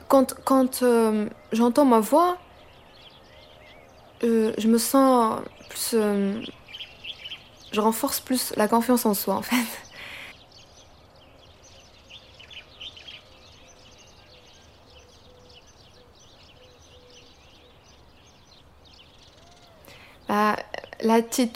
Quand j'entends ma voix, je me sens plus, je renforce plus la confiance en soi, en fait. Bah, l'attitude